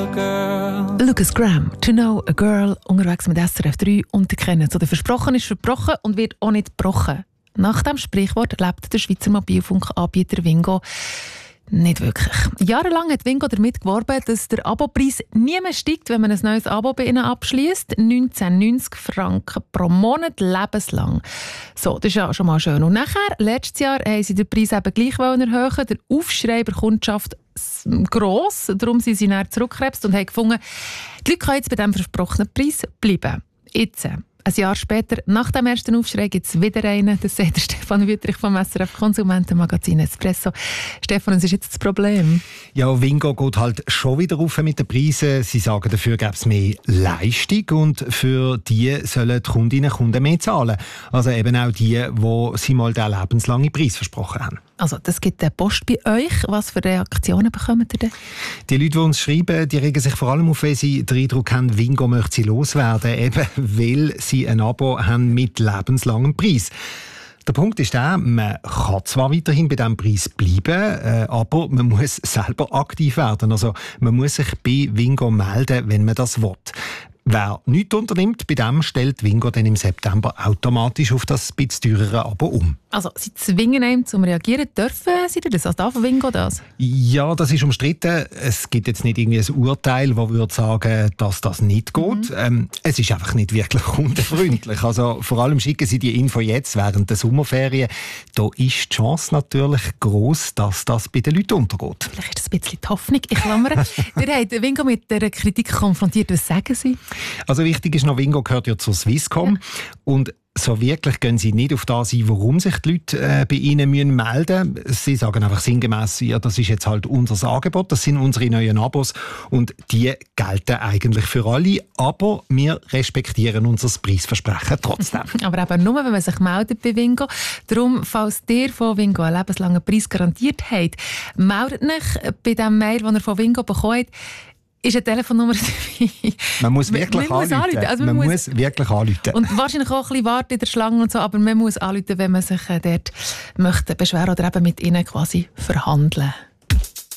a girl. Lucas Graham, To Know a Girl, unterwegs mit SRF 3 und ihr kennt so, der Versprochen ist verbrochen und wird auch nicht gebrochen. Nach dem Sprichwort lebt der Schweizer Mobilfunkanbieter Wingo nicht wirklich. Jahrelang hat Wingo damit geworben, dass der Abopreis nie mehr steigt, wenn man ein neues Abo bei ihnen abschließt. 19,90 Franken pro Monat, lebenslang. So, das ist ja schon mal schön. Und nachher, letztes Jahr, haben sie den Preis eben gleich erhöhen. Der Aufschrei der Kundschaft gross. Darum sind sie dann zurückgekrebst und haben gefunden, die Leute können jetzt bei diesem versprochenen Preis bleiben. Jetzt. Ein Jahr später, nach dem ersten Aufschrei, gibt es wieder einen. Das sagt der Stefan Wüttrich vom SRF Konsumentenmagazin Espresso. Stefan, was ist jetzt das Problem? Ja, Wingo geht halt schon wieder rauf mit den Preisen. Sie sagen, dafür gäbe es mehr Leistung und für die sollen die Kundinnen und Kunden mehr zahlen. Also eben auch die sie mal den lebenslangen Preis versprochen haben. Also, das gibt eine Post bei euch. Was für Reaktionen bekommt ihr denn? Die Leute, die uns schreiben, die regen sich vor allem auf, wenn sie den Eindruck haben, Wingo möchte sie loswerden, eben weil sie ein Abo haben mit lebenslangem Preis. Der Punkt ist der, man kann zwar weiterhin bei diesem Preis bleiben, aber man muss selber aktiv werden. Also man muss sich bei Wingo melden, wenn man das will. Wer nichts unternimmt, bei dem stellt Wingo dann im September automatisch auf das ein bisschen teurere Abo um. Also, sie zwingen einen zum Reagieren. Dürfen sie das? Also darf Wingo das? Ja, das ist umstritten. Es gibt jetzt nicht irgendwie ein Urteil, das würde sagen, dass das nicht geht. Es ist einfach nicht wirklich kundenfreundlich. Also vor allem schicken sie die Info jetzt während der Sommerferien. Da ist die Chance natürlich gross, dass das bei den Leuten untergeht. Vielleicht ist das ein bisschen die Hoffnung. Ich klammere. Ihr habt Wingo mit dieser Kritik konfrontiert. Was sagen Sie? Also wichtig ist noch, Wingo gehört ja zur Swisscom. Ja. Und so wirklich gehen sie nicht auf das ein, warum sich die Leute bei ihnen melden müssen. Sie sagen einfach sinngemäss, ja, das ist jetzt halt unser Angebot, das sind unsere neuen Abos und die gelten eigentlich für alle, aber wir respektieren unser Preisversprechen trotzdem. Aber eben nur, wenn man sich meldet bei Wingo. Darum, falls ihr von Wingo einen lebenslangen Preis garantiert habt, meldet euch bei dem Mail, das ihr von Wingo bekommen habt, ist eine Telefonnummer dabei. Man muss wirklich anrufen. Also man muss wirklich anrufen. Und wahrscheinlich auch ein bisschen warten in der Schlange und so, aber man muss anrufen, wenn man sich dort möchte beschweren oder eben mit ihnen quasi verhandeln.